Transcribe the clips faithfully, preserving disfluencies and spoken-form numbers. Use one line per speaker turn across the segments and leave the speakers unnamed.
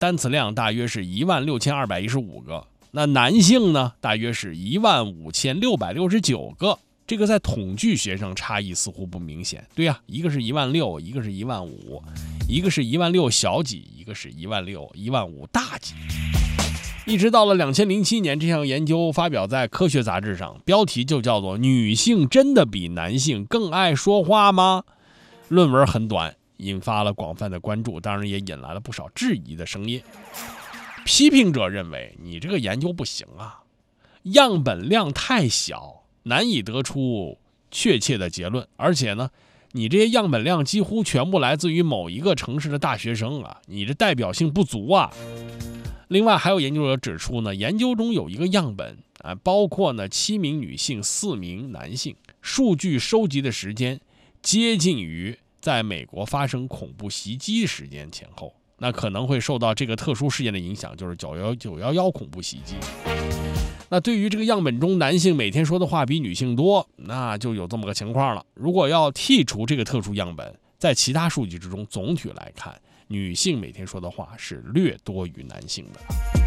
单词量大约是一万六千二百一十五个，那男性呢大约是一万五千六百六十九个。这个在统计学上差异似乎不明显。对呀、啊，一个是一万六，一个是一万五，一个是一万六小几，一个是一万六、一万五大几。一直到了两千零七年，这项研究发表在科学杂志上，标题就叫做女性真的比男性更爱说话吗？论文很短，引发了广泛的关注，当然也引来了不少质疑的声音。批评者认为你这个研究不行啊，样本量太小，难以得出确切的结论，而且呢你这些样本量几乎全部来自于某一个城市的大学生啊，你这代表性不足啊。另外还有研究者指出呢，研究中有一个样本啊，包括呢七名女性、四名男性，数据收集的时间接近于在美国发生恐怖袭击时间前后，那可能会受到这个特殊事件的影响，就是九一一恐怖袭击。那对于这个样本中男性每天说的话比女性多，那就有这么个情况了。如果要剔除这个特殊样本，在其他数据之中，总体来看，女性每天说的话是略多于男性的。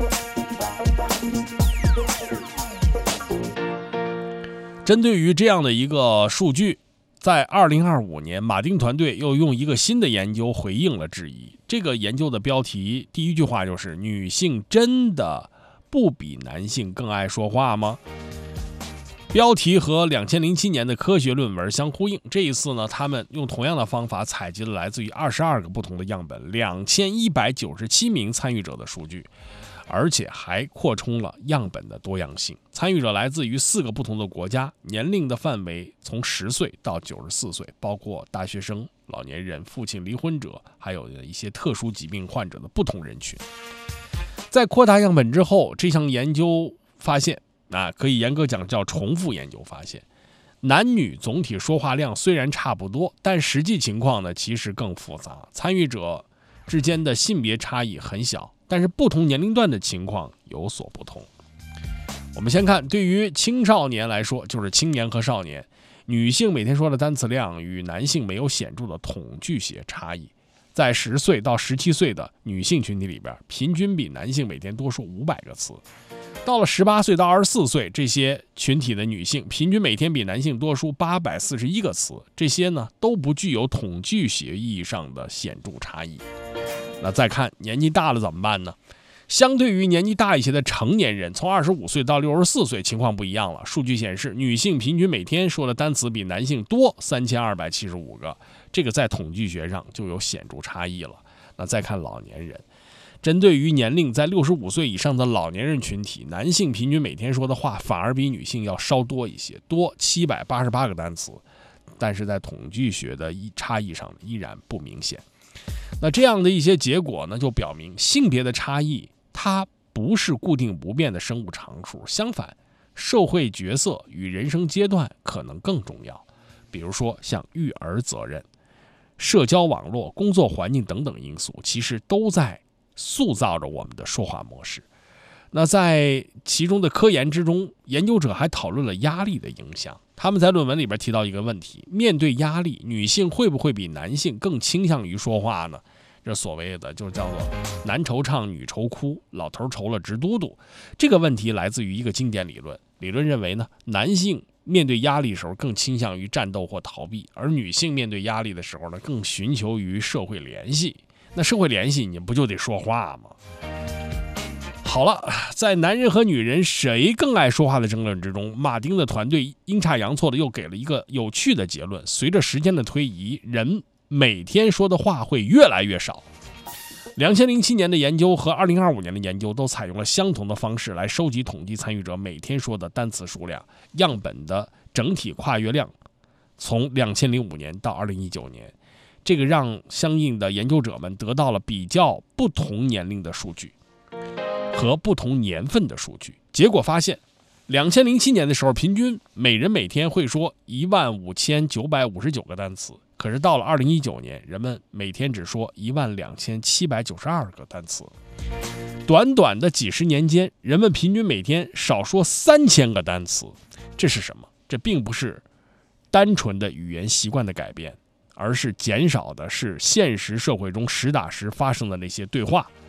针对于这样的一个数据，在二零二五年，马丁团队又用一个新的研究回应了质疑。这个研究的标题第一句话就是女性真的不比男性更爱说话吗？标题和两千零七年的科学论文相呼应。这一次呢，他们用同样的方法采集了来自于二十二个不同的样本，两千一百九十七名参与者的数据，而且还扩充了样本的多样性。参与者来自于四个不同的国家，年龄的范围从十岁到九十四岁，包括大学生、老年人、父亲离婚者，还有一些特殊疾病患者的不同人群。在扩大样本之后，这项研究发现啊，可以严格讲叫重复研究发现，男女总体说话量虽然差不多，但实际情况呢其实更复杂。参与者之间的性别差异很小，但是不同年龄段的情况有所不同。我们先看，对于青少年来说，就是青年和少年，女性每天说的单词量与男性没有显著的统计学差异。在十岁到十七岁的女性群体里边，平均比男性每天多说五百个词。到了十八岁到二十四岁，这些群体的女性平均每天比男性多说八百四十一个词。这些呢都不具有统计学意义上的显著差异。那再看年纪大了怎么办呢？相对于年纪大一些的成年人，从二十五岁到六十四岁情况不一样了。数据显示，女性平均每天说的单词比男性多三千二百七十五个，这个在统计学上就有显著差异了。那再看老年人，针对于年龄在六十五岁以上的老年人群体，男性平均每天说的话反而比女性要稍多一些，多七百八十八个单词，但是在统计学的差异上依然不明显。那这样的一些结果呢，就表明性别的差异它不是固定不变的生物常数，相反，社会角色与人生阶段可能更重要。比如说像育儿责任、社交网络、工作环境等等因素，其实都在塑造着我们的说话模式。那在其中的科研之中，研究者还讨论了压力的影响。他们在论文里边提到一个问题：面对压力，女性会不会比男性更倾向于说话呢？这所谓的就是叫做男惆怅女愁哭，老头愁了直嘟嘟。这个问题来自于一个经典理论，理论认为呢，男性面对压力的时候更倾向于战斗或逃避，而女性面对压力的时候呢，更寻求于社会联系。那社会联系你不就得说话吗？好了，在男人和女人谁更爱说话的争论之中，马丁的团队阴差阳错的又给了一个有趣的结论：随着时间的推移，人每天说的话会越来越少。两千零七年的研究和二零二五年的研究都采用了相同的方式来收集统计参与者每天说的单词数量，样本的整体跨越量从两千零五年到二零一九年，这个让相应的研究者们得到了比较不同年龄的数据和不同年份的数据。结果发现，两千零七年的时候，平均每人每天会说一万五千九百五十九个单词，可是到了二零一九年，人们每天只说一万两千七百九十二个单词。短短的几十年间，人们平均每天少说三千个单词。这是什么？这并不是单纯的语言习惯的改变，而是减少的是现实社会中实打实发生的那些对话。